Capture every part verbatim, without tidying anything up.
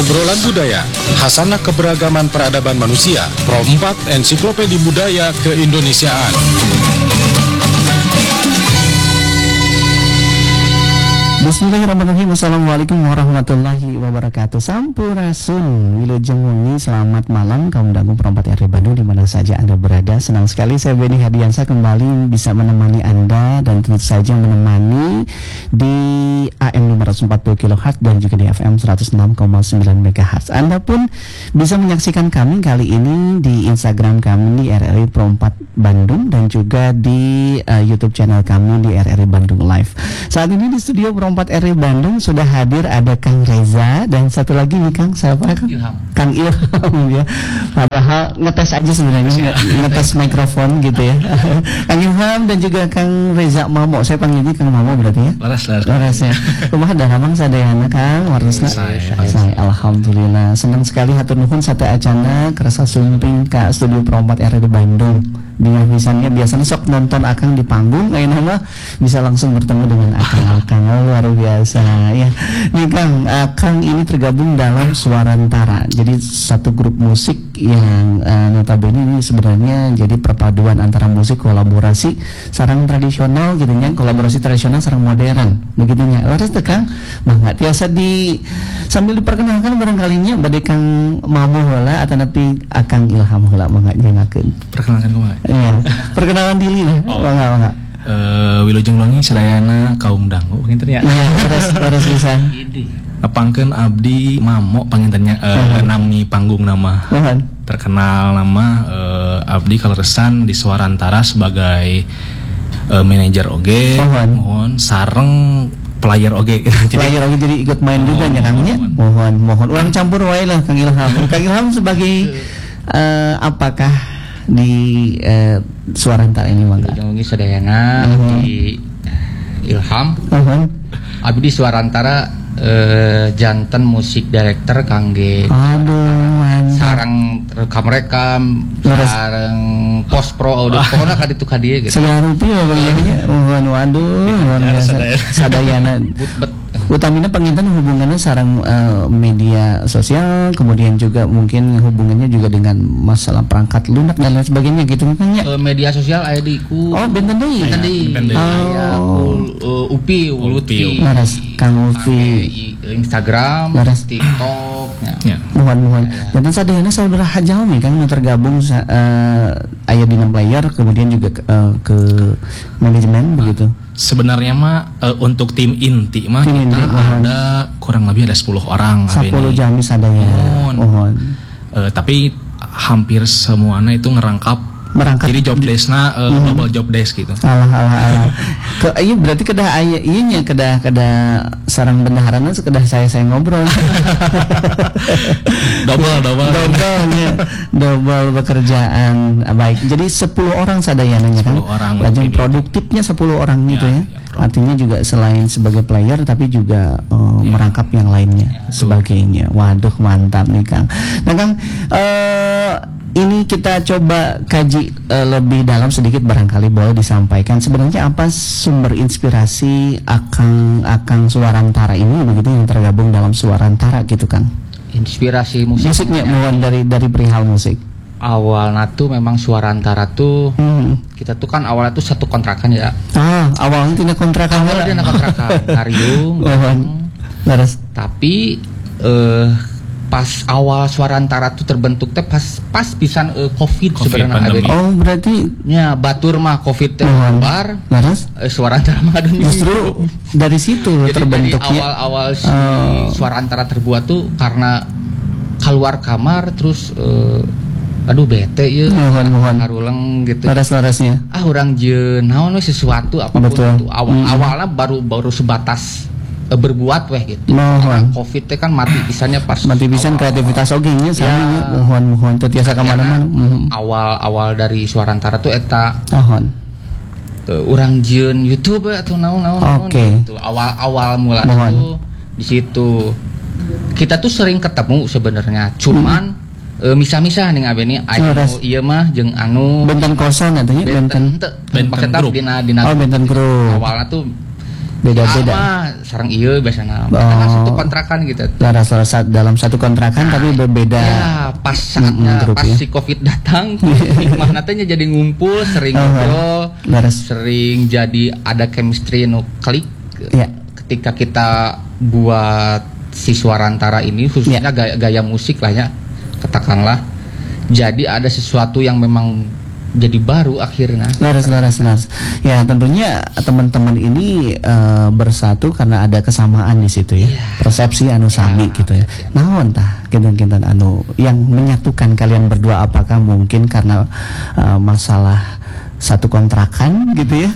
Obrolan Budaya, Hasanah Keberagaman Peradaban Manusia, Pro empat Ensiklopedi Budaya Keindonesiaan. Bismillahirrahmanirrahim. Assalamualaikum warahmatullahi wabarakatuh. Sampurasun, Wilujeng Wengi, selamat malam kaum dangu perempat R W Bandung di mana saja Anda berada. Senang sekali saya Benny Hadiansyah kembali bisa menemani Anda dan tentu saja menemani di A M lima ratus empat puluh kilohertz dan juga di F M seratus enam koma sembilan megahertz. Anda pun bisa menyaksikan kami kali ini di Instagram kami di R R I Pro empat Bandung dan juga di uh, YouTube channel kami di R R I Bandung Live. Saat ini di studio Pro empat R I Bandung sudah hadir ada Kang Reza dan satu lagi nih Kang, siapa Kang? Ilham. Kang Ilham ya. Padahal ngetes aja sebenarnya, ngetes mikrofon gitu ya. Kang Ilham dan juga Kang Reza Mamo. Saya panggilnya Kang Mamo berarti ya? Laras, laras. Laras ya. Kumaha dahamang sadayana Kang? Warasna. Saya alhamdulillah senang sekali hatur nuhun sate acana kerasa sumping ka studio Pro empat R I Bandung. Dengan misalnya biasanya sok nonton Akang di panggung, ayeuna mah bisa langsung bertemu dengan Akang-akang. Luar biasa ya. Nih Kang, Akang ini tergabung dalam Suarantara. Jadi satu grup musik yang uh, notabene ini sebenarnya jadi perpaduan antara musik kolaborasi sarang tradisional gitu nya, kolaborasi tradisional sarang modern. Begitu nya. Laras teh Kang, mangga tiasa di sambil diperkenalkan barangkalinya bade Kang Mamu heula ataupun Akang Ilham heula mangga nyengakeun. Perkenalkan kumaha? Iya, perkenalan diri lah. Oh. Mangga mangga. Uh, Wilujeng Wengi sadayana kaum dangu panginten ya. Iya, terus terus bisa. Ngapangkeun abdi Mamo pangintennya uh, uh-huh. Nami panggung nama. Uh-huh. Terkenal nama uh, abdi kaleresan di Suarantara sebagai uh, manajer oge. Uh-huh. Mohon sareng player oge. Player oge jadi ikut main juga nya Kang nya. Mohon mohon urang campur wae lah Kang Ilham. Kang Ilham sebagai uh, apakah di uh, Suarantara ini mangga? Wilujeng Wengi sadayana uh-huh. di Ilham. Uh-huh. Abdi di Suarantara uh, janten musik director kangge. Aduh, mantap. Sarang rekam-rekam, sarang post pro audio pokona ka ditu ka dieu gitu. Segala rupiah bagiannya. Mohon waduh, luar biasa. Sadayana. Utamanya penginten hubungannya sarang uh, media sosial, kemudian juga mungkin hubungannya juga dengan masalah perangkat lunak dan lain sebagainya gitu makanya. Uh, media sosial aya di ku. Oh, benten deui. Benten deui. Aya uh, Upi, Uluti. Laras Kang Upi. Instagram, laras TikTok. Ya. Mohon-mohon. Dan sadayana saudara Hajalmi kan yang tergabung uh, aya di player kemudian juga uh, ke manajemen begitu. Sebenarnya mah uh, untuk tim inti mah tim kita inti, ada kurang lebih ada sepuluh orang. sepuluh jam sadayana. Mohon. Uh, tapi hampir semuanya itu ngerangkap merangkap. Jadi job desk-na uh, hmm. global job desk gitu. Alah alah alah. Ke iya berarti kedah aya ieu nya kedah kedah sarang bendaharana kedah saya saya ngobrol. double double double nya double pekerjaan. Baik. Jadi sepuluh orang sadayana nya kan. sepuluh orang. Lajeng produktifnya sepuluh orang gitu ya. ya. Artinya juga selain sebagai player tapi juga uh, ya. merangkap yang lainnya ya, sebagainya. Waduh mantap nih Kang. Nah Kang uh, ini kita coba kaji uh, lebih dalam sedikit barangkali boleh disampaikan sebenarnya apa sumber inspirasi Akang Akang Suarantara ini begitu yang tergabung dalam Suarantara gitu Kang. Inspirasi musik musiknya mohon dari dari perihal musik. Awalnya tuh memang Suarantara tuh hmm. kita tuh kan awalnya tuh satu kontrakan ya. Ah, awalnya tidak kontrakan. Awalnya dia kontrakan Kariung. Laras. Tapi eh uh, pas awal Suarantara tuh terbentuk teh pas pas pisan uh, Covid, COVID sebenarnya. Oh, berarti nya batur mah Covid teh keluar. Laras uh, Suarantara mah justru dari situ jadi, terbentuknya. Jadi awal-awal si uh. Suarantara terbuat tuh karena keluar kamar terus uh, aduh bete ya mohon-mohon haruleng gitu. Laras-larasnya. Ah urang jeung naon we sesuatu apapun itu. Awal hmm. awalnya baru baru sebatas berbuat weh gitu. Mohon. Covid teh kan mati pisannya pas mati pisan kreativitas oge nya sami mohon mohon teu tiasa ka mana-mana. Awal-awal dari Suarantara tuh eta mohon. Uh, urang jeung YouTube atau naon-naon okay. gitu. Awal-awal mula tuh di situ. Kita tuh sering ketemu sebenarnya, cuman hmm. uh, misah-misah nih abeni anu ieu mah jeung anu benten kosan atuh nya benten benten grup dina dina oh benten grup awalnya tuh Beda-beda. Sama sareng ieu biasana. Oh. Karena satu kontrakan gitu. Laras laras dalam satu kontrakan tapi berbeda. Ya, pas saatnya grup pas ya. si Covid datang, hikmahna teh nya jadi ngumpul, sering Oh, ngobrol, laras. sering jadi ada chemistry nu klik. Ya. Ketika kita buat si Suarantara ini khususnya Ya. gaya, gaya musik lah ya, katakanlah. Jadi ada sesuatu yang memang jadi baru akhirnya. Laras, laras, laras. Ya tentunya teman-teman ini uh, bersatu karena ada kesamaan di situ ya. Yeah. Persepsi anu sami Yeah. gitu ya. Naon tah kinten-kinten anu yang menyatukan kalian berdua, apakah mungkin karena uh, masalah satu kontrakan gitu ya?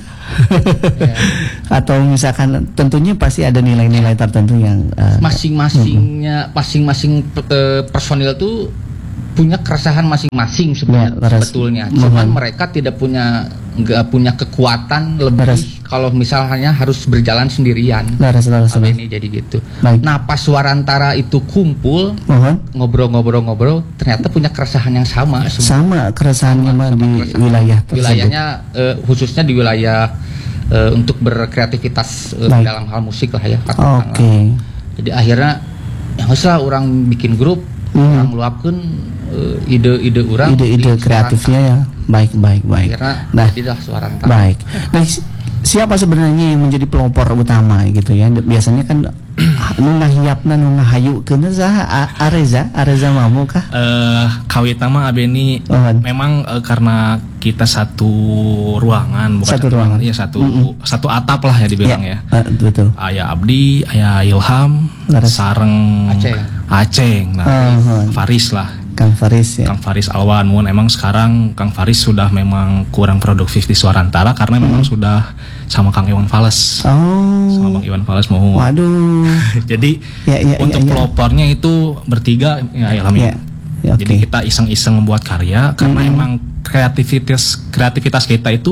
Yeah. Atau misalkan tentunya pasti ada nilai-nilai tertentu yang uh, Masing-masingnya, masing-masing uh, personil tuh punya keresahan masing-masing sebenarnya, Ya, laras. sebetulnya. Cuman Mhm. mereka tidak punya nggak punya kekuatan lebih Laras. kalau misalnya harus berjalan sendirian. laras, laras, Apa laras. ini jadi gitu. Baik. Nah, pas Suarantara itu kumpul Mohon. ngobrol-ngobrol-ngobrol, ternyata punya keresahan yang sama. sebenarnya. Sama keresahannya mah di keresahan. wilayah tersebut. Wilayahnya eh, khususnya di wilayah eh, untuk berkreativitas eh, Baik. dalam hal musik lah ya. Oke. katakanlah. Jadi akhirnya ya usah orang bikin grup, Mhm. orang meluapkan uh, ide-ide orang, Ide-ide di kreatifnya ya. Baik, baik, baik. Akhirnya Nah, jadilah Suarantara. baik. Nah, si- siapa sebenarnya yang menjadi pelopor utama gitu ya? Biasanya kan nu ngahiapna nu ngahayukeun saha? A- Areza, Areza Mamu kah? Eh kawitna mah Abeni Oh, memang eh, karena kita satu ruangan, bukan Satu ruangan. ya satu Mm-mm. satu atap lah ya dibilang ya. eh, betul. Ayah Abdi, ayah Ilham, Laras. sareng Aceng. Aceng, nah Oh, Faris lah. Kang Faris ya. Kang Faris Alwan, mun emang sekarang Kang Faris sudah memang kurang produktif di Suarantara karena memang sudah sama Kang Iwan Fales. Sama Oh. Bang Iwan Fales mau. Waduh. Jadi Ya, ya, untuk ya, ya. pelopornya itu bertiga ya Ilham. Ya. Ya, oke. Jadi kita iseng-iseng membuat karya karena Mm. emang kreativitas kreativitas kita itu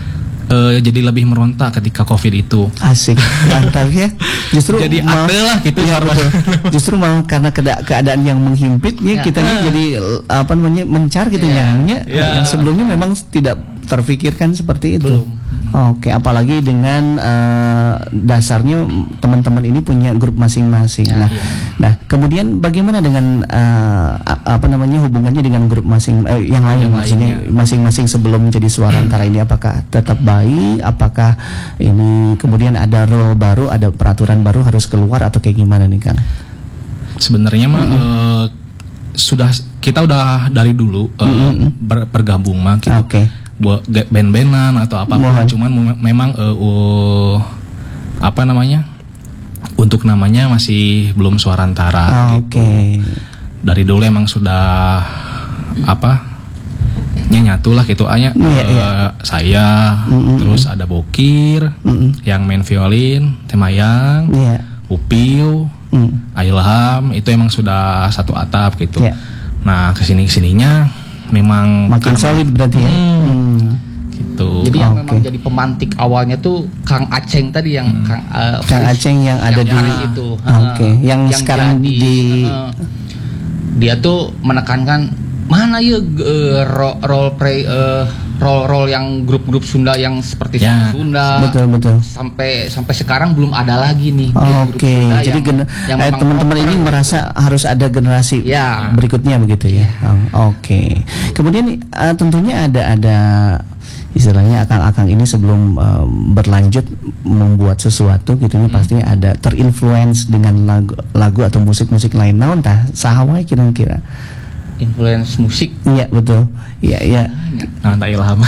eh, jadi lebih meronta ketika Covid itu. Asik, mantap ya. Justru Jadi mal- ada lah gitu ya, sarwa. betul. Justru malah karena keda- keadaan yang menghimpit ya, Ya. kita nih jadi eh, apa namanya mencar gitu Ya. ya. Ya. Yang sebelumnya memang tidak terfikirkan seperti itu. Belum. Oke, apalagi dengan eh, dasarnya teman-teman ini punya grup masing-masing. Ya, nah, iya. nah kemudian bagaimana dengan eh, a- apa namanya hubungannya dengan grup masing eh, yang lain Yang maksudnya lainnya. masing-masing sebelum menjadi Suarantara ini apakah tetap baik? Apakah ini kemudian ada role baru, ada peraturan baru harus keluar atau kayak gimana nih Kang? Sebenarnya mah eh, sudah kita udah dari dulu eh, Mm-mm. ber- bergabung mah gitu. Oke. Buat ge- band-bandan atau apa Mohon. cuman mem- memang eh, uh, apa namanya? Untuk namanya masih belum Suarantara. Oke. Dari dulu emang sudah apa? nya nyatu lah gitu anya Iya, eh, iya. saya Mm-mm. terus ada Bokir Mm-mm. yang main violin, Temayang, Iya. Upiu, Mm. Ilham itu emang sudah satu atap gitu. Iya. Nah kesini kesininya memang Makin karena- solid berarti ya. Hmm, Hmm. gitu. Jadi yang Oke. memang jadi pemantik awalnya tuh Kang Aceng tadi yang Hmm. Kang eh, Kang Faris Aceng yang ada di Faris itu. Oke, Heeh. yang sekarang jadi, di- heeh. dia tuh menekankan mana ya eh, ro- role play eh, role role yang grup-grup Sunda yang seperti Ya, Sunda. Betul, betul. Sampai sampai sekarang belum ada lagi nih grup-grup Oke, Sunda jadi yang- gener- yang eh, memang teman-teman proper. ini merasa harus ada generasi Ya. berikutnya begitu ya. Oh, Oke. Kemudian eh, tentunya ada ada istilahnya akang-akang ini sebelum eh, berlanjut membuat sesuatu gitu ya pasti ada terinfluence dengan lagu, lagu atau musik-musik lain. Naon tah saha wae kira-kira? influence musik. Iya betul. Iya iya. Nah, tak Ilham.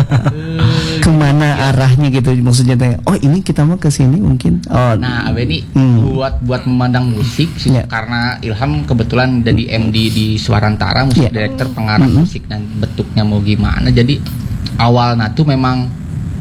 Kemana arahnya gitu maksudnya teh? Oh ini kita mau ke sini mungkin. Oh. Nah, Abeni Hmm. buat buat memandang musik sih, Ya. karena Ilham kebetulan jadi M D di Suarantara, musik Ya. director, pengarah Mm-mm. musik dan bentuknya mau gimana. Jadi awalnya tuh memang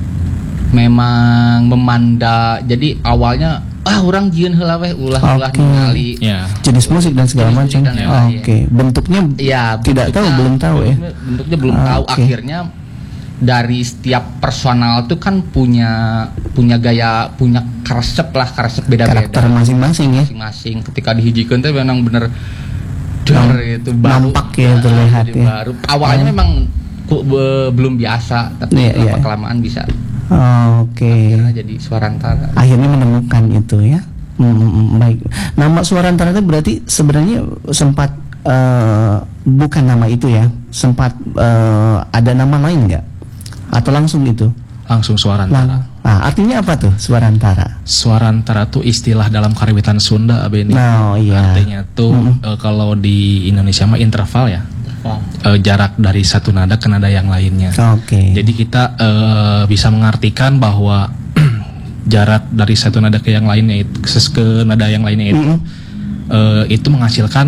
memang memanda. Jadi awalnya ah orang jieun heula weh ulah-ulah Oke. ningali. Ya. jenis musik dan segala Jenis musik macam. dan Oh, lain-lain. Oke, bentuknya Ya, tidak tahu, bentuknya- belum tahu ya. bentuknya- Bentuknya belum Ah, tahu. oke. Akhirnya dari setiap personal tuh kan punya punya gaya, punya karesep lah, karesep beda-beda. Karakter masing-masing ya. Masing-masing. Ketika dihijikeun teh memang bener dar itu baru. Nampak ya, terlihat jadi ya. Baru. Awalnya Oh. memang ku- be- belum biasa, tapi Iya, iya. lama kelamaan bisa. Oh, oke. Okay. Akhirnya jadi Suarantara. Akhirnya menemukan itu ya. Hmm, baik. Nama Suarantara itu berarti sebenarnya sempat uh, bukan nama itu ya, sempat uh, ada nama lain nggak? Atau langsung itu? Langsung Suarantara. Nah, artinya apa tuh Suarantara? Suarantara tuh istilah dalam karawitan Sunda, Abeni. Nah, iya. Artinya tuh mm-hmm. uh, kalau di Indonesia mah interval ya. Oh. Uh, jarak dari satu nada ke nada yang lainnya. Oke. Okay. Jadi kita uh, bisa mengartikan bahwa jarak dari satu nada ke yang lainnya itu ke nada yang lainnya itu mm-hmm. uh, itu menghasilkan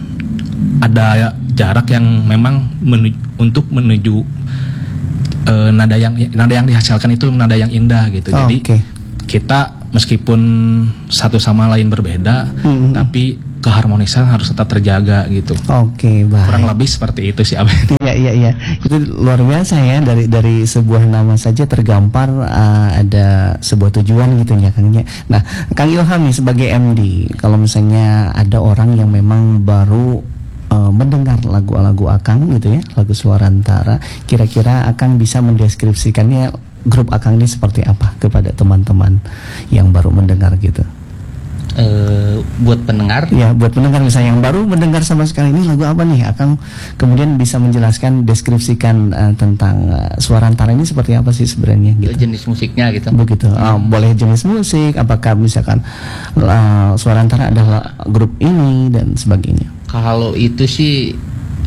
ada jarak yang memang menuju, untuk menuju Uh, nada yang nada yang dihasilkan itu nada yang indah gitu. Oh, jadi okay. kita meskipun satu sama lain berbeda, mm-hmm. tapi keharmonisan harus tetap terjaga gitu. Oke, okay, baik. Kurang lebih seperti itu sih, Abang. Iya, iya, iya. Itu luar biasa ya, dari dari sebuah nama saja tergampar uh, ada sebuah tujuan gitu ya, Kang. Nah, Kang Ilham nih sebagai M D, kalau misalnya ada orang yang memang baru mendengar lagu-lagu Akang gitu ya, lagu Suarantara, kira-kira Akang bisa mendeskripsikannya grup Akang ini seperti apa kepada teman-teman yang baru mendengar gitu? Uh, buat pendengar? Ya, buat pendengar misalnya yang baru mendengar sama sekali, ini lagu apa nih? Akang kemudian bisa menjelaskan, deskripsikan uh, tentang uh, Suarantara ini seperti apa sih sebenarnya? Gitu. Jenis musiknya gitu. Begitu. Hmm. Uh, boleh jenis musik, apakah misalkan uh, Suarantara adalah grup ini dan sebagainya? Kalau itu sih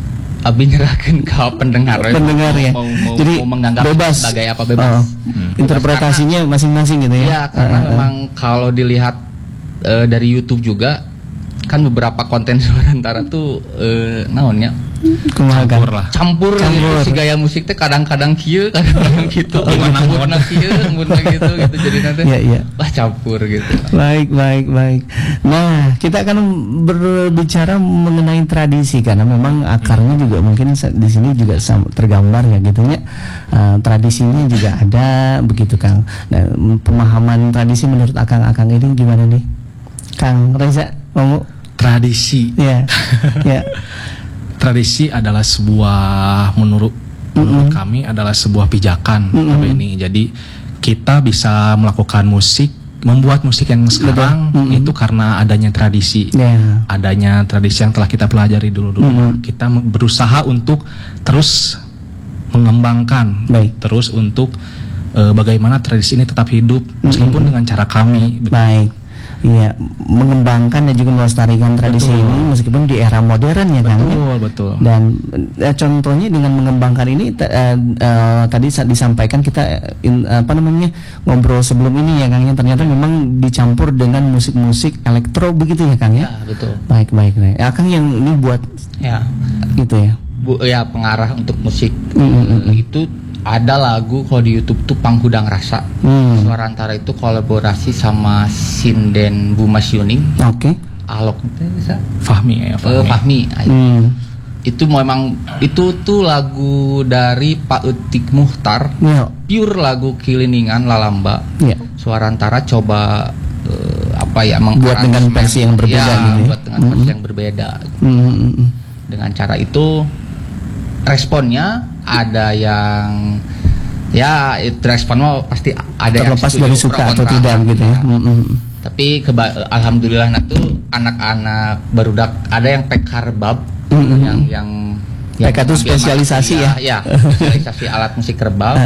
Abi nyerahkan ke pendengar, pendengar ya. Mau, mau, jadi mau menganggap bebas sebagai apa bebas. Oh, hmm. Interpretasinya karena, masing-masing gitu ya. Iya, karena uh, memang kalau dilihat uh, dari YouTube juga kan beberapa konten Suarantara tuh uh, naonnya campur lah. Campur, campur. Gitu, si gaya musik teh kadang-kadang kieu, kadang-kadang gitu. Gimana warna kieu, warna gitu gitu jadi nanti. Iya, iya. Wah, campur gitu. Baik, baik, baik. Nah, kita akan berbicara mengenai tradisi karena memang akarnya juga mungkin di sini juga tergambar ya gitu ya. Uh, tradisinya juga ada begitu, Kang. Nah, pemahaman tradisi menurut Akang-akang ini gimana nih? Kang Reza, mau tradisi. Ya. Ya. Tradisi adalah sebuah menurut mm-hmm. menurut kami adalah sebuah pijakan mm-hmm. apa ini. Jadi kita bisa melakukan musik, membuat musik yang sekarang mm-hmm. itu karena adanya tradisi. Yeah. Adanya tradisi yang telah kita pelajari dulu-dulu. Mm-hmm. Kita berusaha untuk terus mengembangkan, Baik. terus untuk uh, bagaimana tradisi ini tetap hidup meskipun mm-hmm. dengan cara kami. Baik. Iya, mengembangkan dan juga melestarikan tradisi betul. Ini meskipun di era modern ya kan. Betul, betul. Dan uh, contohnya dengan mengembangkan ini uh, uh, tadi saat disampaikan kita in, apa namanya ngobrol sebelum ini ya Kang, yang ternyata memang dicampur dengan musik-musik elektro begitu ya Kang ya. Ya, betul. Baik, baik. Nah, ya, Kang yang ini buat ya gitu ya. Bu, ya pengarah untuk musik mm-hmm. itu ada lagu kalau di YouTube tuh Panghudang Rasa. Hmm. Suarantara itu kolaborasi sama Sinden Bumas Yuning. Oke. Okay. Alok itu bisa. Fahmi ya. Fahmi. Uh, Fahmi. Hmm. Itu memang itu tuh lagu dari Pak Utik Muhtar. Yeah. Pure lagu Kiliningan Lalamba. Yeah. Suarantara coba uh, apa ya buat dengan versi yang berbeda ya, gitu ya. Buat dengan versi mm-hmm. yang berbeda. Mm-hmm. Dengan cara itu responnya ada yang ya itu respon mau pasti ada terlepas yang dari suka atau tidak gitu ya. Mm-hmm. Tapi keba- alhamdulillah nah tuh anak-anak barudak ada yang pekar bab mm-hmm. yang yang P K itu spesialisasi ya, ya, ya spesialisasi alat musik kerbau.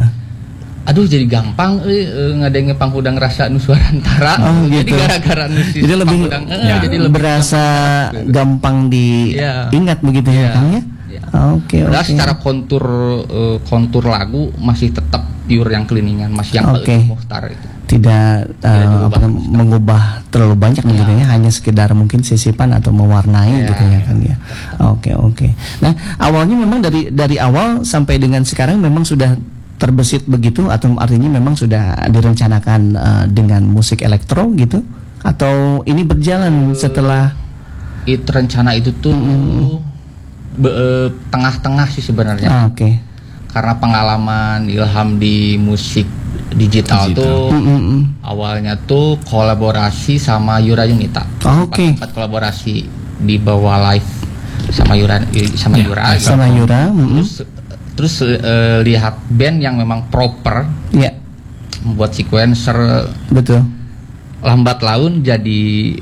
Aduh jadi gampang eh ngadenge Panghudang Rasa nu Suarantara. Oh, jadi gitu. gara-gara nulis jadi lebih Panghudang, eh, ya, jadi lebih berasa gampang diingat ya. Begitu ya, ya Kang ya. Oke, okay, oke. Okay. Secara kontur uh, kontur lagu masih tetap pure yang Kiliningan, masih yang okay. Muhtar itu. Tidak uh, apa, mengubah terlalu banyak ya. Begitu ya, hanya sekedar mungkin sisipan atau mewarnai ya, gitu ya kan ya. Oke, okay, oke. Okay. Nah, awalnya memang dari dari awal sampai dengan sekarang memang sudah terbesit begitu atau artinya memang sudah direncanakan uh, dengan musik elektro gitu atau ini berjalan uh, setelah itu rencana itu tuh mm-hmm. Be, e, tengah-tengah sih sebenarnya. Ah, Oke. Okay. Karena pengalaman Ilham di musik digital, digital. tuh mm-hmm. awalnya tuh kolaborasi sama Yura Yunita. Oh, Oke. Okay. Kolaborasi di bawah live sama Yura sama yeah, Yura. Sama Yura. Terus mm-hmm. terus e, lihat band yang memang proper. Yeah. membuat sequencer. Betul. Lambat laun jadi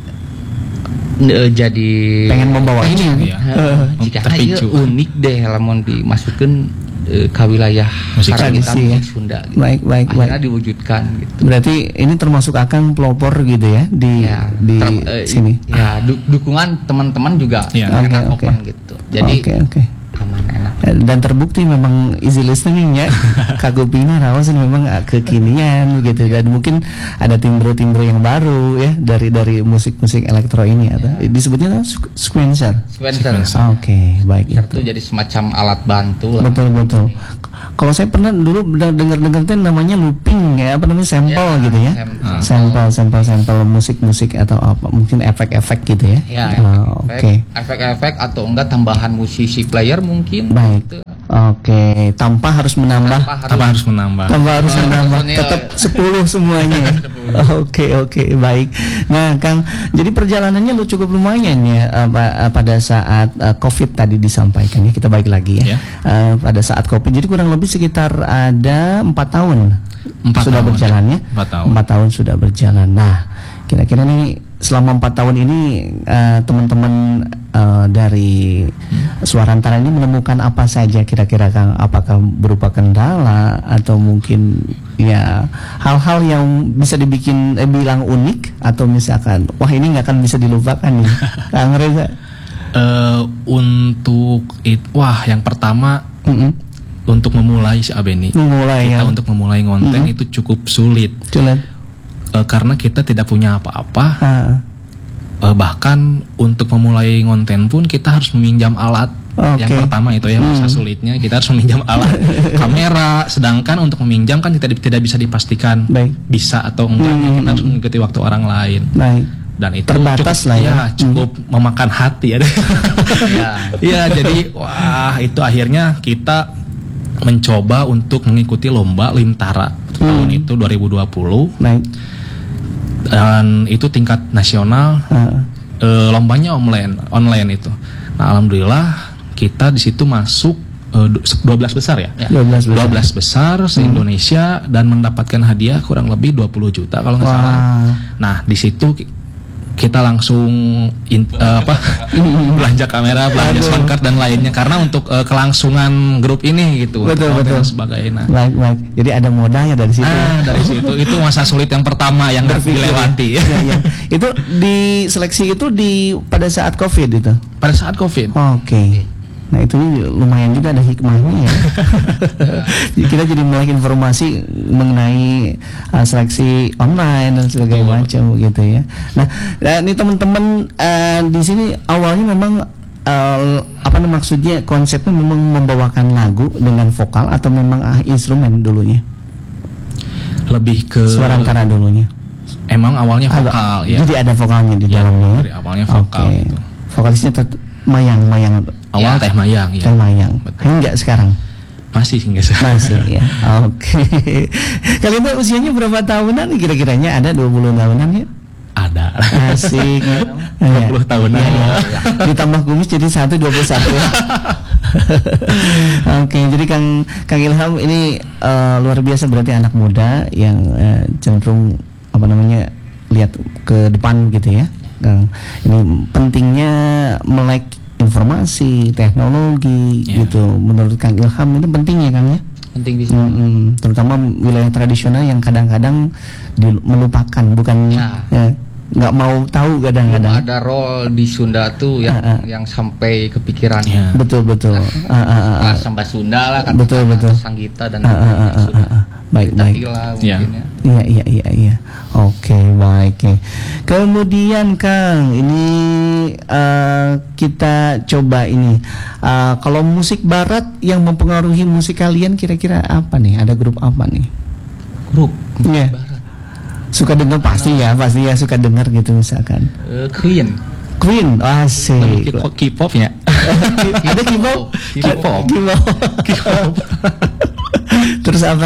uh, jadi pengen membawa ini ya. Uh, jika ieu unik deh lamun dimasukkeun uh, ke wilayah musik karawitan ya. musik Sunda gitu. Baik, baik, akhirnya baik. diwujudkan gitu. Berarti ini termasuk Akang pelopor gitu ya di Ya, di ter- uh, sini. Ya, du- dukungan teman-teman juga Ya. enak Oke, open oke. gitu. Jadi Oke, oke. aman enak. Dan terbukti memang easy listening ya. Kagupina rawas ini memang kekinian gitu, dan mungkin ada timbre-timbre yang baru ya dari dari musik-musik elektro ini atau Ya. disebutnya sequencer. Sequencer. Oke, baik Itu itu. jadi semacam alat bantu lah. Betul betul. Kalau saya pernah dulu dengar-dengar tuh namanya looping ya, apa namanya sampel Ya, gitu ya. sampel. Sampel sampel sampel musik-musik atau apa mungkin efek-efek gitu ya. Ya, Oh, efek, oke. efek-efek atau enggak tambahan musisi player mungkin. Baik. Gitu. Oke, tanpa harus menambah Tanpa Tanpa harus menambah. tanpa harus Oh, menambah, personil. tetap sepuluh semuanya. Oke oke baik. Nah Kang, jadi perjalanannya lu cukup lumayan ya uh, pa- uh, pada saat uh, COVID tadi disampaikan ya, kita balik lagi ya. Ya. Uh, pada saat COVID, jadi kurang lebih sekitar ada empat tahun Empat sudah tahun, berjalan ya. empat tahun. Empat tahun sudah berjalan. Nah kira-kira nih selama empat tahun ini uh, teman-teman uh, dari Suara Antara ini menemukan apa saja kira-kira Kang? Apakah berupa kendala atau mungkin ya hal-hal yang bisa dibikin eh, bilang unik, atau misalkan wah ini nggak akan bisa dilupakan nih Kang Reza? Eh, untuk it, wah yang pertama Mm-mm. untuk memulai si Abeni. Memulai Kita ya. untuk memulai konten Mm-mm. itu cukup sulit. Cuman, Eh, karena kita tidak punya apa-apa. ah, Eh, bahkan untuk memulai konten pun kita harus meminjam alat. Oke. Yang pertama itu ya masa Hmm. sulitnya, kita harus meminjam alat kamera. Sedangkan untuk meminjam kan tidak tidak bisa dipastikan Baik. bisa atau enggak. Hmm. Kita harus mengikuti waktu orang lain. baik. Dan itu Terbatas cukup, lah ya. cukup memakan hati ya. Ya. Iya, jadi wah itu akhirnya kita mencoba untuk mengikuti lomba Limtara tahun itu dua ribu dua puluh, Baik. dan itu tingkat nasional. Ah, Eh, lombanya online online itu. Nah, alhamdulillah kita di situ masuk eh, du- dua belas besar ya. Ya. dua belas besar. dua belas besar se-Indonesia dan mendapatkan hadiah kurang lebih dua puluh juta kalau nggak Wah. salah. Nah, di situ ki- kita langsung in, eh, apa belanja kamera, belanja Aduh. sound card dan lainnya karena untuk eh, kelangsungan grup ini gitu. Betul, untuk konten betul. dan sebagainya. Baik baik. Jadi ada modalnya dari situ. Nah, dari situ itu masa sulit yang pertama yang harus Berpikir, dilewati. ya. Ya, ya. Itu di seleksi itu di pada saat COVID itu. Pada saat Covid. Oke. Nah itu lumayan juga ada hikmahnya ya. Jadi kita jadi melek informasi mengenai uh, seleksi online dan sebagainya macam gitu ya. Nah, nah ini teman-teman uh, di sini awalnya memang uh, apa namanya maksudnya konsepnya memang membawakan lagu dengan vokal atau memang uh, instrumen dulunya? Lebih ke Suara Antara dulunya. emang awalnya Agak- vokal ya. Jadi ada vokalnya di Ya, dalamnya. dari awalnya vokal Oke. gitu. Vokalisnya tetap Mayang, Mayang. Awal Ya. Teh Mayang ya. Teh Mayang. Betul. Hingga sekarang. Masih hingga sekarang. Masih ya. Oke. Kalian tuh usianya berapa tahunan kira-kiranya? Ada dua puluh tahunan ya? Ada. Asik. dua puluh tahunan. Ya, ya. Ditambah kumis jadi satu dua puluh satu. Oke, jadi Kang Kang Ilham ini eh, luar biasa, berarti anak muda yang eh, cenderung apa namanya lihat ke depan gitu ya. Kang, ini pentingnya melek informasi, teknologi Ya. gitu. Menurut Kang Ilham itu penting ya Kang ya? Penting bisa. Mm-mm. Terutama wilayah tradisional yang kadang-kadang di- melupakan, bukan Ya. ya, nggak mau tahu kadang-kadang. Ada role di Sunda tuh yang Ah, ah. yang sampai kepikiran. Ya. Betul betul. Ah, ah, ah, ah. Nah, samba Sunda lah kan. Betul, betul. Sanggita dan Ah, ah, ah, ah, Sunda. ah, ah. Baik Kita baik. gila Ya. mungkin ya. Iya iya iya iya. Oke baik. ya. Kemudian Kang, ini eh, kita coba ini. Eh, kalau musik barat yang mempengaruhi musik kalian kira-kira apa nih? Ada grup apa nih? Grup Iya. Suka dengar pasti ya, pasti ya suka dengar gitu misalkan. Eh, Queen. Queen, asik. K-pop K-pop ya. Ada K-pop? K-pop. K-pop. Terus apa?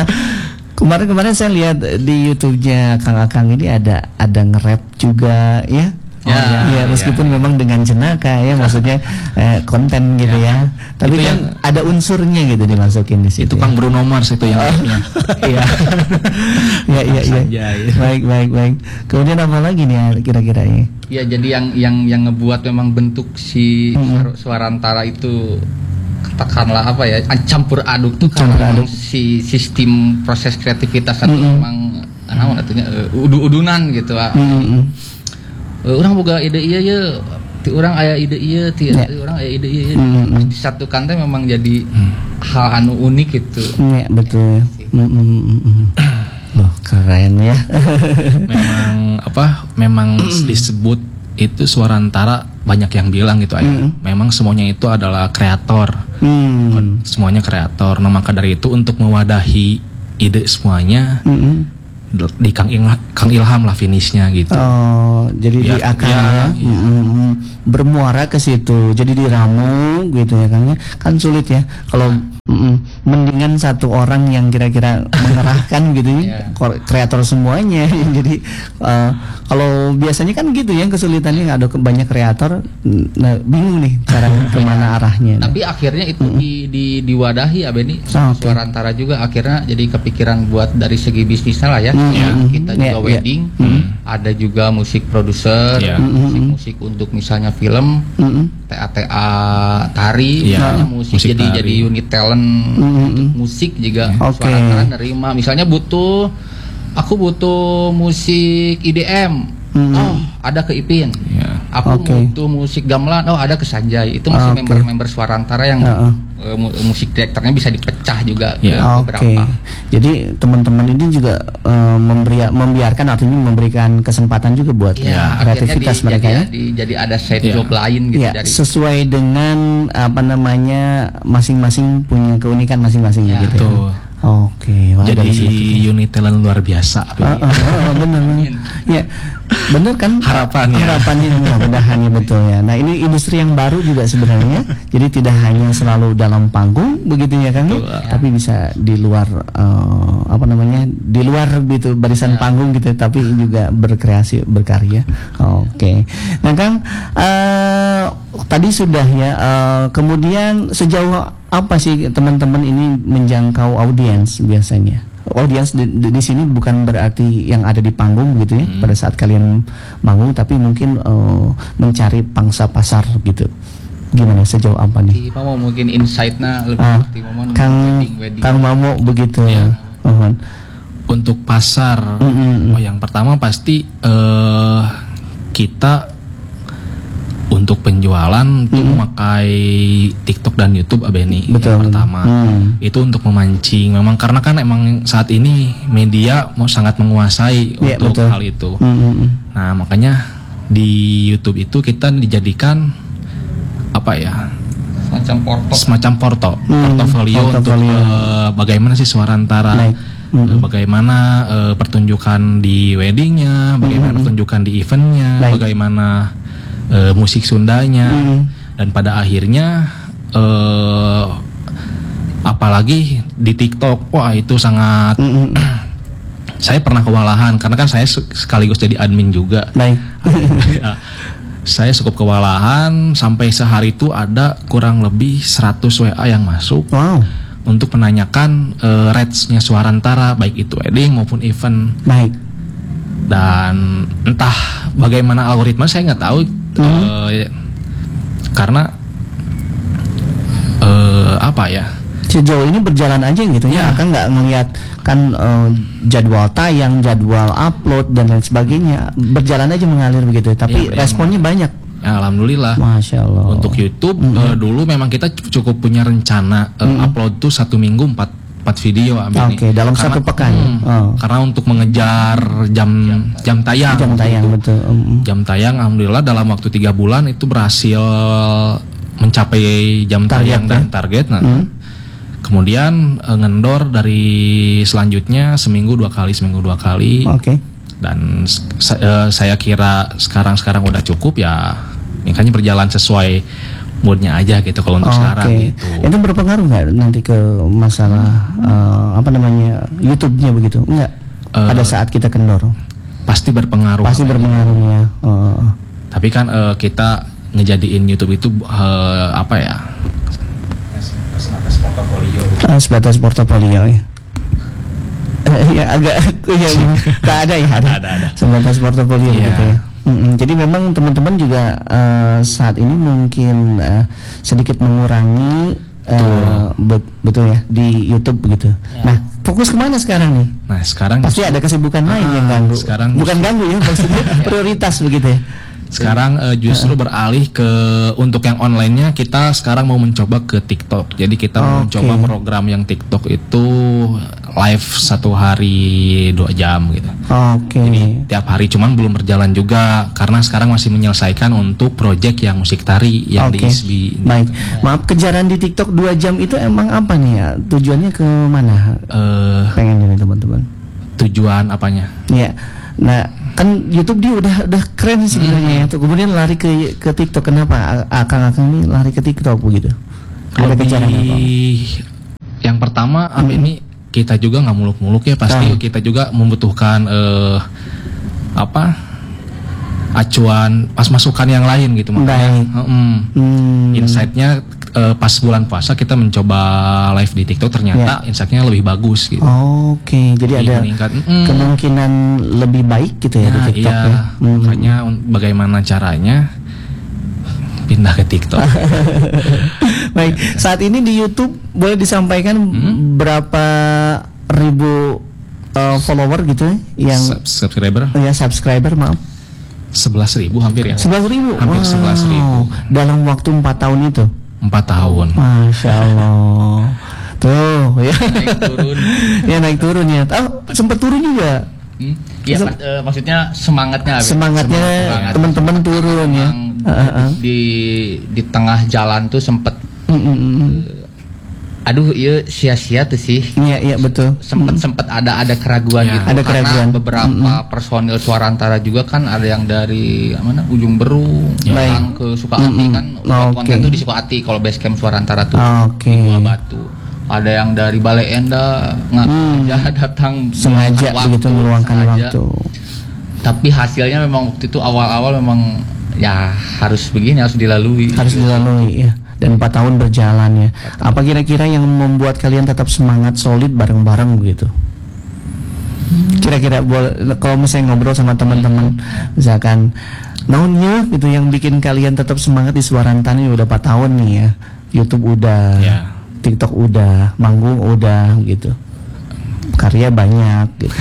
Kemarin-kemarin saya lihat di YouTube-nya Kang Akang ini ada ada nge-rap juga ya. Ya, ya, ya. meskipun memang dengan jenaka ya, maksudnya eh, konten gitu ya. Tapi Itu kan yang- ada unsurnya gitu dimasukin di situ. Itu Kang Bruno Mars itu yang rapnya. Iya. Iya iya iya. Sanjay. Baik baik baik. Kemudian apa lagi nih ya, kira-kira ini? Ya jadi yang yang yang ngebuat memang bentuk si Mm-mm. suara antara itu katakanlah apa ya campur aduk tuh Campur karena aduk. memang si sistem proses kreativitas atau Mm-mm. memang naon atunya uh, udu-udunan gitu ah. Hmm. Uh, orang boga ide iya ya ti orang aya ide iya ti Ya. orang aya ide iya Mm-mm. disatukan teh memang jadi hal anu unik gitu. Iya betul. Hmm, hmm, hmm, hmm. Loh keren ya. Memang apa? Memang disebut itu suara antara banyak yang bilang gitu aja. Mm. Memang semuanya itu adalah kreator. Hmm. Semuanya kreator. Nah, maka dari itu untuk mewadahi ide semuanya Hmm. di Kang Ilham, Kang Ilham lah finishnya gitu. Oh, jadi di Biar- akar ya, ya, iya. Mm-mm. bermuara ke situ, jadi diramu gitu ya kan ya, kan sulit ya kalau mm-mm, mendingan satu orang yang kira-kira mengerahkan gitu ya, Iya. kor- kreator semuanya, jadi uh, kalau biasanya kan gitu ya kesulitannya ada ke- banyak kreator, nah bingung nih cara kemana arahnya. Tapi akhirnya itu di, di diwadahi ya Beni Ah, oke. suara antara juga akhirnya jadi kepikiran buat dari segi bisnisnya lah ya. Mm, Ya, mm, kita mm. juga Ya, ya. wedding, ada juga musik produser, Ya. musik-musik untuk misalnya film, Mm-mm. T A T A tari, Ya, misalnya musik, musik jadi tari. jadi unit talent Mm-mm. untuk musik juga Oke. suara antara nerima. Misalnya butuh aku butuh musik I D M. Mm. Oh, ada ke Ipin. Ya. Aku Oke. butuh musik gamelan. Oh, ada ke Sanjay. Itu masih Oke. member-member suara antara yang Heeh. eh, mu- musik direkturnya bisa dipecah juga ke Ya. Oke, beberapa. jadi teman-teman ini juga uh, memberi, membiarkan artinya memberikan kesempatan juga buat Ya, kreativitas akhirnya di- mereka jadi, ya. di- jadi ada side Ya. job lain gitu Ya, dari sesuai dengan apa namanya masing-masing punya keunikan masing-masing Ya, gitu. betul. Ya. Oke, wah, Jadi dari situ. unit talent luar biasa. Ah, ah, ah, bener, bener. Ya, bener kan Harapannya. Harapannya mudah-mudahan ya betul ya. Nah ini industri yang baru juga sebenarnya. Jadi tidak hanya selalu dalam panggung begitu ya kan? Betul. Tapi bisa di luar eh, apa namanya di luar gitu barisan panggung gitu. Tapi juga berkreasi berkarya. Oke. Nah Kang eh, tadi sudah ya. eh, kemudian sejauh apa sih teman-teman ini menjangkau audiens biasanya? Audiens di, di, di sini bukan berarti yang ada di panggung gitu ya pada saat kalian manggung, tapi mungkin eh, mencari pangsa pasar gitu. Gimana sejauh apa nih? Di mau mungkin insight-nya lebih Ah, seperti momen Kang wedding wedding. Kang Mamo begitu. Ya. Mohon. Untuk pasar, Mm, mm, mm. oh yang pertama pasti eh kita untuk penjualan tuh memakai TikTok dan YouTube Abeni Betul. yang pertama. Hmm. Itu untuk memancing. Memang karena kan emang saat ini media mau sangat menguasai Iya, untuk betul. hal itu. Mm, mm, mm. Nah, makanya di YouTube itu kita dijadikan apa ya? Semacam porto. Semacam porto, Hmm, portofolio untuk portofolio. eh, bagaimana sih suara antara Baik. Hmm. eh, bagaimana eh, pertunjukan di weddingnya, bagaimana pertunjukan di eventnya, Baik. bagaimana eh, musik Sundanya, Hmm. dan pada akhirnya eh, apalagi di TikTok, wah itu sangat Mm, mm, mm. saya pernah kewalahan karena kan saya se- sekaligus jadi admin juga. Baik. Ya, saya cukup kewalahan sampai sehari itu ada kurang lebih seratus W A yang masuk Wow. untuk menanyakan eh, rates-nya suara antara baik itu wedding maupun event, Baik. dan entah bagaimana algoritma saya nggak tahu eh, karena eh, apa ya Sejauh ini berjalan aja gitu ya, Ya. akan nggak ngelihat kan eh, jadwal tayang, jadwal upload dan lain sebagainya, berjalan aja mengalir begitu. Tapi Ya, responnya banyak, ya, alhamdulillah. masya Allah. Untuk YouTube eh, dulu memang kita c- cukup punya rencana eh, upload tuh satu minggu empat empat video Abeni. Oke, dalam satu pekan. Hmm, Oh. Karena untuk mengejar jam jam tayang. jam tayang betul. Mm, Jam tayang alhamdulillah dalam waktu tiga bulan itu berhasil mencapai jam Target, tayang dan ya? target. Nah, Hmm. kemudian eh, ngendor dari selanjutnya seminggu dua kali, seminggu dua kali. Oke. Dan s- sa- eh, saya kira sekarang-sekarang udah cukup ya. Makanya berjalan sesuai moodnya aja gitu kalau untuk sekarang Oke. gitu. Itu berpengaruh nggak nanti ke masalah eh, apa namanya YouTube-nya begitu? Enggak. Eh, Pada saat kita kendor, Pasti berpengaruh. pasti berpengaruh ya. Oh. Tapi kan uh, kita ngejadiin YouTube itu uh, apa ya? Sebatas portofolio. Ah, sebatas portofolio ya. Ya agak ya nggak ada ya ada. Ada ada. Sebatas portofolio Iya. gitu ya. Mm-mm. Jadi memang teman-teman juga uh, saat ini mungkin uh, sedikit mengurangi uh, bet- betul ya di YouTube begitu. Ya. Nah fokus kemana sekarang nih? Nah sekarang Pasti ada kesibukan lain Ah, yang ganggu. sekarang Bukan ganggu ya maksudnya prioritas begitu ya. sekarang uh, justru beralih ke untuk yang online-nya kita sekarang mau mencoba ke TikTok. Jadi kita mau Oke. mencoba program yang TikTok itu live satu hari dua jam gitu. Oke. Jadi tiap hari cuman belum berjalan juga karena sekarang masih menyelesaikan untuk project yang musik tari yang Oke. di I S B. Baik. Maaf kejaran di TikTok dua jam itu emang apa nih ya? Tujuannya ke mana? Eh, Pengen ini teman-teman. tujuan apanya? Ya. Nah, kan YouTube dia udah udah keren sebenarnya ya. Tuh, kemudian lari ke ke TikTok. Kenapa A- akang-akang ini lari ke TikTok begitu? Ada Lebih- kejaran apa? Yang pertama apa Hmm. ini kita juga nggak muluk-muluk ya pasti Ah. kita juga membutuhkan eh, apa acuan pas masukan yang lain gitu makanya Baik. mm, Hmm. insight-nya eh, pas bulan puasa kita mencoba live di TikTok ternyata insight-nya lebih bagus gitu. Oke, jadi Lebih ada meningkat. Mm. kemungkinan lebih baik gitu ya di Nah, TikTok iya, ya. Hmm. makanya un- bagaimana caranya pindah ke TikTok. Baik, saat ini di YouTube boleh disampaikan Hmm. berapa ribu uh, follower gitu ya yang Sub- subscriber ya subscriber maaf sebelas ribu hampir ya. sebelas ribu Hampir sebelas ribu. dalam waktu empat tahun itu. Empat tahun. Masya Allah. Tuh ya. Naik turun. Ya naik turun ya. Oh, sempat turun juga. Hmm? Ya, Sem- Mas, eh, maksudnya semangatnya Abi. Semangatnya Semangat. teman-teman turun ya. Memang Heeh, heeh. di di tengah jalan tuh sempet Mm, mm, mm. aduh iya sia-sia tuh sih. Iya, iya betul. Sempet sempet ada ada keraguan Ya. gitu Ada karena keraguan. beberapa personil Suara Antara juga kan ada yang dari mana Ujung Berung datang ke Sukahati Mm-mm. kan Oke. konten tuh di Sukahati kalau base camp Suara Antara tuh Oke. Buah Batu. Ada yang dari Balai Enda nggak sengaja datang Sengaja meluangkan begitu meluangkan sengaja. waktu. Tapi hasilnya memang waktu itu awal-awal memang ya harus begini harus dilalui. Harus dilalui ya. Dan empat tahun berjalan ya. Apa kira-kira yang membuat kalian tetap semangat solid bareng-bareng begitu? Kira-kira boleh kalau misalnya ngobrol sama teman-teman misalkan naonnya gitu yang bikin kalian tetap semangat di Suara Antara ya udah empat tahun nih ya. YouTube udah, Ya. TikTok udah, manggung udah gitu. Karya banyak gitu.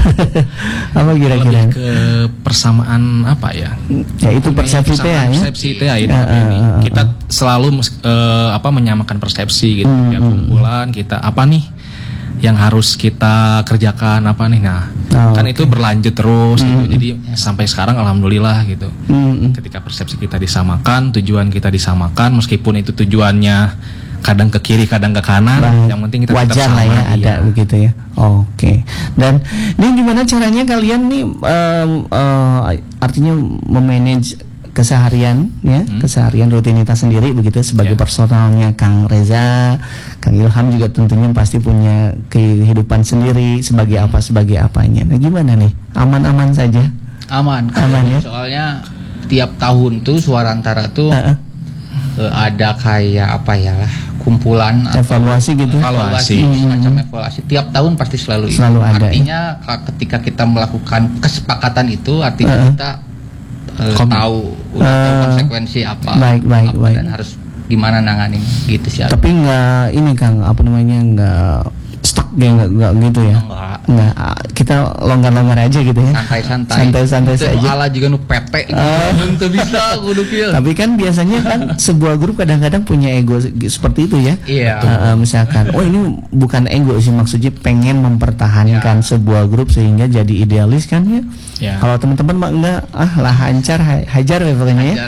Apa kira-kira? Lebih ke persamaan apa ya? Ya itu persepsi teh ya. Persepsi teh ya, ini. Ya, eh, eh, Kita selalu mes- eh, apa menyamakan persepsi gitu. Hmm, Tiap hmm, kumpulan kita apa nih yang harus kita kerjakan apa nih? Nah, Oh, kan itu berlanjut terus gitu. Jadi sampai sekarang alhamdulillah gitu. Mm, mm. Ketika persepsi kita disamakan, tujuan kita disamakan meskipun itu tujuannya kadang ke kiri, kadang ke kanan, Baik. yang penting kita tetap wajar sama. lah ya ada iya. begitu ya. Oke. Dan ini gimana caranya kalian nih em, eh, artinya memanage keseharian ya, Hmm. keseharian rutinitas sendiri begitu sebagai Ya. personalnya Kang Reza, Kang Ilham juga tentunya pasti punya kehidupan sendiri sebagai apa sebagai apanya. Nah, gimana nih? Aman-aman saja? Aman. Aman ya? Soalnya tiap tahun tuh Suara Antara tuh Heeh. eh, ada kayak apa ya lah kumpulan atau Evaluasi gitu. Evaluasi. semacam evaluasi tiap tahun pasti selalu itu. Selalu ada, artinya ka- ketika kita melakukan kesepakatan itu artinya Uh-uh. kita eh, Kom- tahu udah tahu Uh, konsekuensi apa, baik, baik, apa baik. dan harus gimana nanganin gitu sih. Tapi nggak ini Kang apa namanya nggak stuck ya nggak nggak gitu ya. Enggak. Nggak, ah, kita longgar-longgar aja gitu ya. santai-santai Santai-santai Teu saja. ala juga nu pete Ah. itu bisa kudu kieu. Tapi kan biasanya kan sebuah grup kadang-kadang punya ego se- seperti itu ya. Iya. Uh, uh, misalkan, oh ini bukan ego sih maksudnya pengen mempertahankan Ya. sebuah grup sehingga jadi idealis kan ya. Ya. Kalau teman-teman mah enggak, ah lah hancar, ha- hajar ya pokoknya ya. Hajar.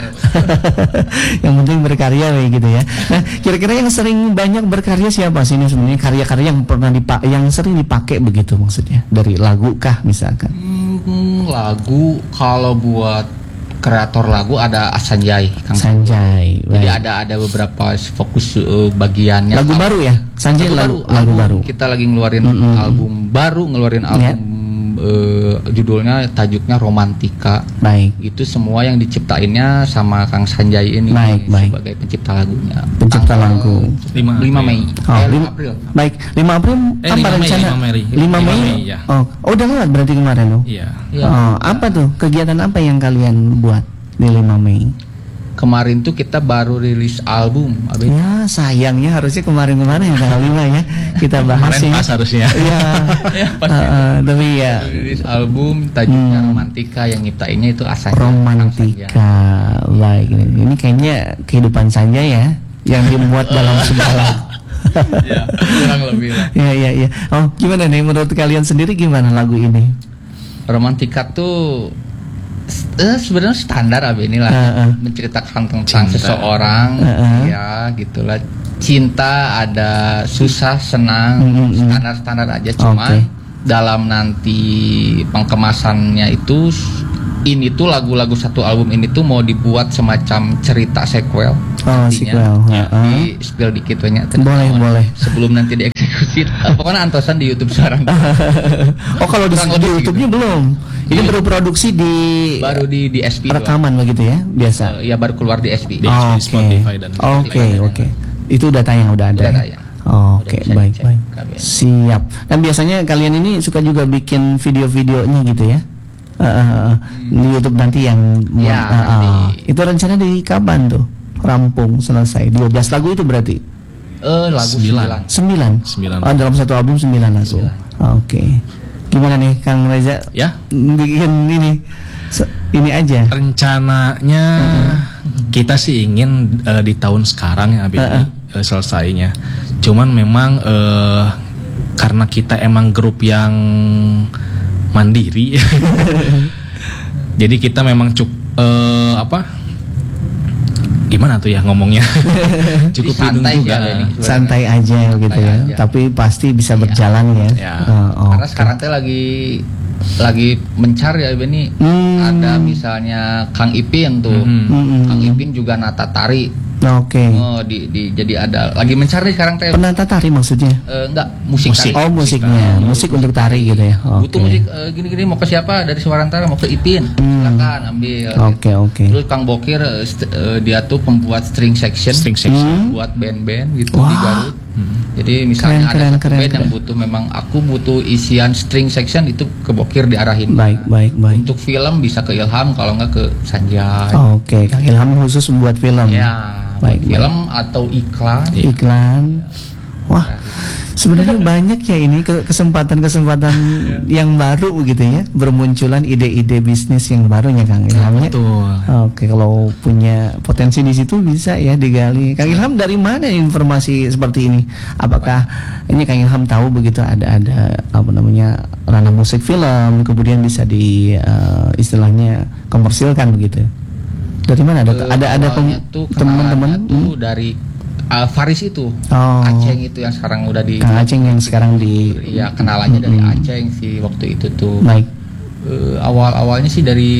Yang penting berkarya we, gitu ya. Nah, kira-kira yang sering banyak berkarya siapa sih ini sebenarnya karya-karya yang pernah dipak yang sering dipakai begitu maksudnya dari lagu kah misalkan? Hmm, lagu kalau buat kreator lagu ada Sanjay Kang. Sanjay. Jadi baik. ada ada beberapa fokus eh, bagiannya. Lagu baru ya? Sanjay lagu, lagu baru. Kita lagi ngeluarin Mm-mm. album baru, ngeluarin album eh, judulnya tajuknya Romantika. Baik. Itu semua yang diciptainnya sama Kang Sanjay ini Baik, baik. sebagai pencipta lagunya. Pencipta Tanggal lagu. lima Mei. Oh, Eh, lima, April. baik, lima April Eh, apa lima Mei, rencana? lima Mei. lima lima Mei. Mei, ya. Oh, oh, udah lewat berarti kemarin loh. Iya. Iya. Oh, apa tuh? Kegiatan apa yang kalian buat di lima Mei? Kemarin tuh kita baru rilis album, Abe. Ya, sayangnya harusnya kemarin-kemarin yang tanggal lima ya kita bahas Kemarin ya. pas harusnya. Iya. Ya, pas Uh, uh, tapi ya rilis album tajuknya Hmm. Romantika, yang nyiptainnya itu Asanya. romantika. Baik, ini, ini kayaknya kehidupan saja ya yang dimuat dalam sebuah lagu. Ya, kurang lebih lah. Ya, ya, ya. Oh, gimana nih menurut kalian sendiri gimana lagu ini? Romantika tuh eh, sebenarnya standar Abe inilah, Uh, uh. menceritakan tentang Cinta. seseorang, Uh, uh. ya gitulah. Cinta ada susah, senang, Mm, mm, mm. standar-standar aja. Cuman Oke. dalam nanti pengkemasannya itu, ini tuh lagu-lagu satu album ini tuh mau dibuat semacam cerita sequel. Oh, nantinya. sequel. Ya, Uh, uh. Di spill dikit banyak. Boleh, boleh. Sebelum nanti dieksekusi, eh, pokoknya antosan di YouTube sekarang. Oh, kalau di, Kurang di lebih YouTube-nya gitu. belum. Ini Iya. baru produksi di Baru di di S P doang. rekaman begitu ya, biasa. Eh, ya baru keluar di S P. Di Oh, Di Spotify dan Oke, Spotify. oke. Itu udah tayang, udah ada. Udah ya? tayang. Oh, Udah Oke, bisa baik, dicek, baik. K B N. Siap. Dan biasanya kalian ini suka juga bikin video-videonya gitu ya? Uh, uh, uh, di YouTube nanti yang Ya, uh, uh. nanti. Itu rencana di kapan tuh? Rampung selesai. dua belas lagu itu berarti? Eh lagu Sembilan. sembilan. sembilan. Sembilan. Oh, dalam satu album sembilan lagu. Oke. Gimana nih Kang Reza? Ya. Bikin ini se- ini aja. Rencananya kita sih ingin eh, di tahun sekarang ya Abi, Uh-uh. eh, selesainya. Cuman memang eh, karena kita emang grup yang mandiri, jadi kita memang cuk eh, apa? Gimana tuh ya ngomongnya? Cukup hidup Santai juga. sih, Abi, ini. Santai aja gitu ya. aja. Tapi pasti bisa berjalan ya. Ya. Oh, Karena oke. sekarang teh lagi lagi mencari ya Beni. Hmm. Ada misalnya Kang Ipin tuh. Mhm. Mm-mm. Kang Ipin juga nata tari. Oke. Oh, di, di jadi ada lagi mencari sekarang teh. Penata tari maksudnya? Eh, enggak musik, Musik. tari. Oh, musiknya. Musik untuk tari gitu ya. Oke. Butuh musik eh, gini-gini mau ke siapa dari Suarantara mau ke Ipin. Hmm. Silakan ambil. Oke, oke. Terus Kang Bokir eh, st- eh, dia tuh pembuat string section, String section. Hmm. buat band-band gitu Wah. di Garut. Jadi misalnya Keren, ada keren, satu keren, band yang keren. butuh, memang aku butuh isian string section, itu ke Bokir diarahin. Baik, baik, baik. Untuk film bisa ke Ilham, kalau nggak ke Sanjay. Oke, Kang Ilham khusus membuat film. Ya, Baik, buat film atau iklan. Iklan. Wah, sebenarnya banyak ya ini ke- kesempatan-kesempatan yang baru begitu ya, bermunculan ide-ide bisnis yang baru ya Kang Ilham ya. Betul. Oke, kalau punya potensi di situ bisa ya digali. Kang Ilham dari mana informasi seperti ini? Apakah ini Kang Ilham tahu begitu ada ada apa namanya ranah musik film, kemudian bisa di eh, istilahnya komersilkan begitu? Dari mana ada Eh, ada ada awalnya pem- tuh teman-teman? kenalannya tuh dari uh, Faris itu, Oh. Aceng itu yang sekarang udah di, Kang Aceng yang sekarang di ya kenalannya dari Mm-mm. Aceng sih waktu itu tuh. baik. Eh, awal-awalnya sih dari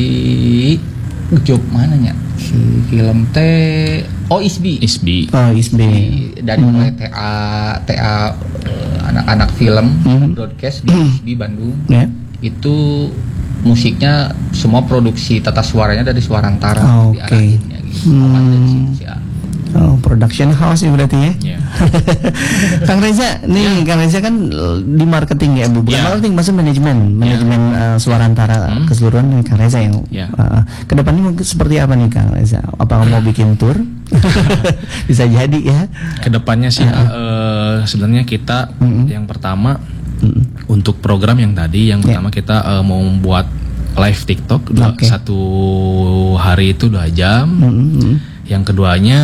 job mananya si film T oh Isbi Isbi. Oh, Isbi. dari Hmm. mulai T A T A eh, anak-anak film Hmm. broadcast di Isbi Bandung Ya. itu musiknya semua produksi tata suaranya dari Suarantara Oh, oke. diarahinnya gitu. Hmm. Awal dari situ sih, ya. Oh, production house ya berarti ya. Ya. Kang Reza, nih Kang Reza kan eh, di marketing ya, Bu. Bukan Ya. marketing, maksud manajemen, manajemen eh, Suarantara Hmm. keseluruhan nih Kang Reza yang Ya. eh, kedepannya mau seperti apa nih Kang Reza? Apakah mau bikin tour? Bisa jadi ya. Kedepannya sih eh, sebenarnya kita Mm-mm. yang pertama Mm. untuk program yang tadi yang Ya. pertama kita eh, mau membuat live TikTok dua, Oke. satu hari itu dua jam. Mm, mm, mm. Yang keduanya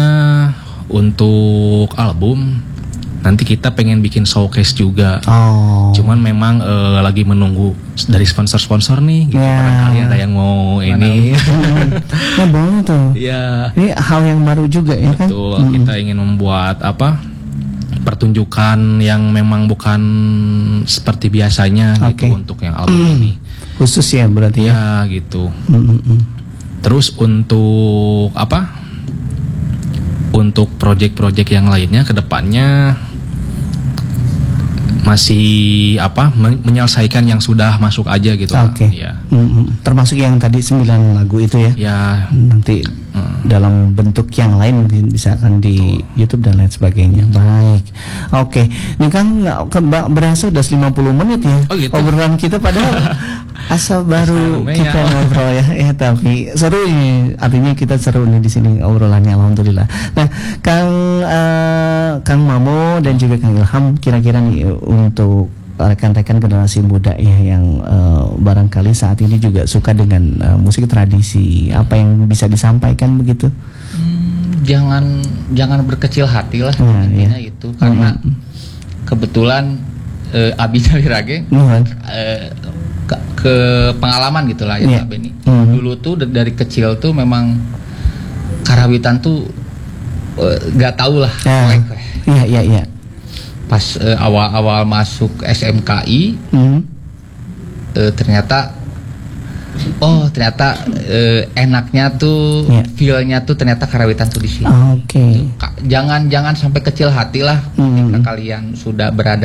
untuk album nanti kita pengen bikin showcase juga. Oh. Cuman memang eh, lagi menunggu dari sponsor-sponsor nih. Gitu. Ya. Barangkali ada yang mau ini. Nah, boleh tuh. Ya. Ini hal yang baru juga ya kan? Betul, Mm, mm. kita ingin membuat apa? Pertunjukan yang memang bukan seperti biasanya Oke. gitu untuk yang album ini. Khusus ya berarti ya. Ya gitu. Mm, mm, mm. Terus untuk apa? Untuk project-project yang lainnya ke depannya masih apa men- menyelesaikan yang sudah masuk aja gitu. Oke. Ya. Mm-mm. Termasuk yang tadi sembilan lagu itu ya. Ya. Nanti Hmm. dalam bentuk yang lain mungkin bisa akan di YouTube dan lain sebagainya. Baik. Oke. Ini kan nggak ke- berasa udah lima puluh menit ya. Oh, gitu. Obrolan kita padahal asal baru Asal kita ya. ngobrol ya. Ya tapi seru ini. Artinya kita seru nih di sini obrolannya, alhamdulillah. Nah, Kang eh, Kang Mamo dan juga Kang Ilham, kira-kira nih untuk rekan-rekan generasi muda ya yang uh, barangkali saat ini juga suka dengan uh, musik tradisi, apa yang bisa disampaikan begitu? Hmm, jangan jangan berkecil hati lah, Nah, intinya iya. itu karena Mm-mm. kebetulan eh, Abi Jalirage Nuhun. eh, ke, ke pengalaman gitulah ya Iya. Pak Beni. Mhm. Dulu tuh d- dari kecil tuh memang karawitan tuh eh, gak tau lah. Ah, Wek, wek. Iya iya iya. Pas eh, awal-awal masuk S M K I Hmm. eh, ternyata oh ternyata eh, enaknya tuh Iya. feel-nya tuh ternyata karawitan tuh di sini. Oke. Ka- Jangan jangan sampai kecil hati lah Hmm. ketika kalian sudah berada